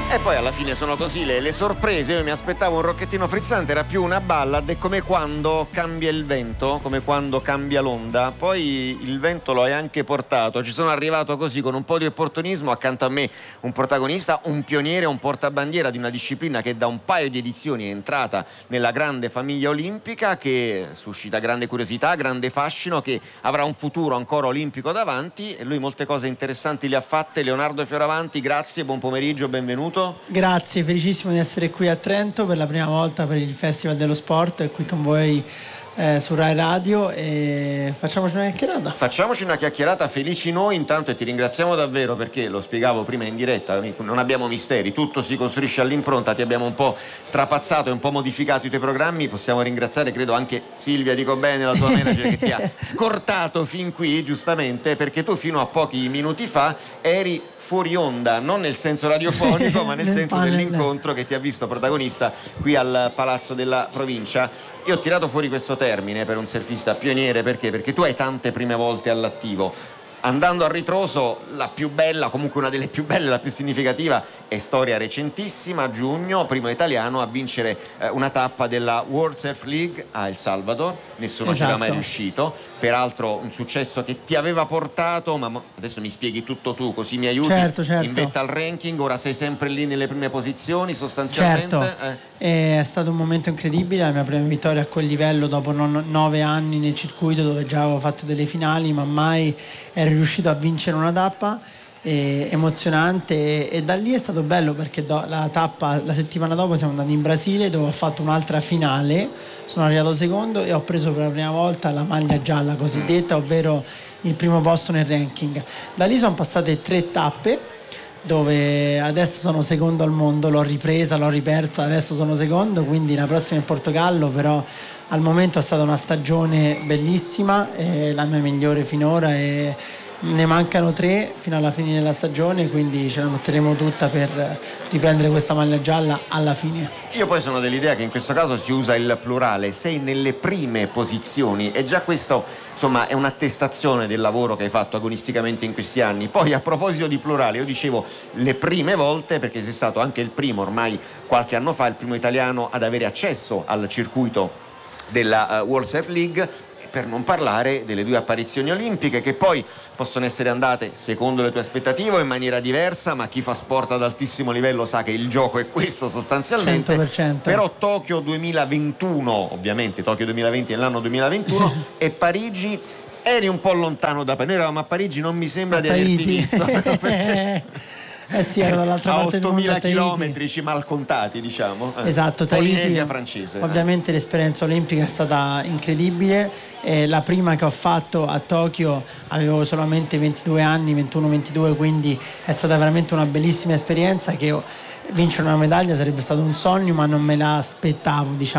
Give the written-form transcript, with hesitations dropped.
E poi alla fine sono così le sorprese. Io mi aspettavo un rocchettino frizzante, era più una ballad. È come quando cambia il vento, come quando cambia l'onda. Poi il vento lo hai anche portato. Ci sono arrivato così con un po' di opportunismo, accanto a me un protagonista, un pioniere, un portabandiera di una disciplina che da un paio di edizioni è entrata nella grande famiglia olimpica, che suscita grande curiosità, grande fascino, che avrà un futuro ancora olimpico davanti. E lui molte cose interessanti le ha fatte. Leonardo Fioravanti, grazie, buon pomeriggio, benvenuto. Grazie, felicissimo di essere qui a Trento per la prima volta per il Festival dello Sport, qui con voi su Rai Radio, e facciamoci una chiacchierata. Felici noi intanto, e ti ringraziamo davvero, perché lo spiegavo prima in diretta, non abbiamo misteri, tutto si costruisce all'impronta. Ti abbiamo un po' strapazzato e un po' modificato i tuoi programmi. Possiamo ringraziare, credo, anche Silvia, dico bene, la tua manager, che ti ha scortato fin qui, giustamente, perché tu fino a pochi minuti fa eri fuori onda, non nel senso radiofonico ma nel senso dell'incontro che ti ha visto protagonista qui al Palazzo della Provincia. Io ho tirato fuori questo termine per un surfista pioniere perché tu hai tante prime volte all'attivo. Andando a ritroso, la più bella, comunque una delle più belle, la più significativa, è storia recentissima, a giugno, primo italiano a vincere una tappa della World Surf League a El Salvador. Nessuno ci era mai riuscito, peraltro un successo che ti aveva portato, ma adesso mi spieghi tutto tu, così mi aiuti. Certo. In vetta al ranking, ora sei sempre lì nelle prime posizioni sostanzialmente. Certo. È stato un momento incredibile, la mia prima vittoria a quel livello dopo 9 anni nel circuito, dove già avevo fatto delle finali ma mai ero riuscito a vincere una tappa. Emozionante, e da lì è stato bello, perché la settimana dopo siamo andati in Brasile, dove ho fatto un'altra finale, sono arrivato secondo e ho preso per la prima volta la maglia gialla cosiddetta, ovvero il primo posto nel ranking. Da lì sono passate 3 tappe, dove adesso sono secondo al mondo, l'ho ripresa, l'ho ripersa, adesso sono secondo, quindi la prossima è in Portogallo. Però al momento è stata una stagione bellissima, la mia migliore finora, e ne mancano 3 fino alla fine della stagione, quindi ce la metteremo tutta per riprendere questa maglia gialla alla fine. Io poi sono dell'idea che in questo caso si usa il plurale, sei nelle prime posizioni, e già questo, insomma, è un'attestazione del lavoro che hai fatto agonisticamente in questi anni. Poi, a proposito di plurale, io dicevo le prime volte perché sei stato anche il primo, ormai qualche anno fa, il primo italiano ad avere accesso al circuito della World Surf League, per non parlare delle 2 apparizioni olimpiche, che poi possono essere andate secondo le tue aspettative o in maniera diversa, ma chi fa sport ad altissimo livello sa che il gioco è questo sostanzialmente. 100%. Però Tokyo 2021, ovviamente Tokyo 2020 è l'anno 2021 e Parigi eri un po' lontano da noi eravamo a Parigi, non mi sembra di averti visto. Sì, ero dall'altra parte del mondo, 8.000 chilometri mal contati, diciamo. Esatto, Polinesia francese. Ovviamente l'esperienza olimpica è stata incredibile. La prima che ho fatto a Tokyo avevo solamente 22 anni, 21-22, quindi è stata veramente una bellissima esperienza, che vincere una medaglia sarebbe stato un sogno, ma non me la aspettavo, diciamo.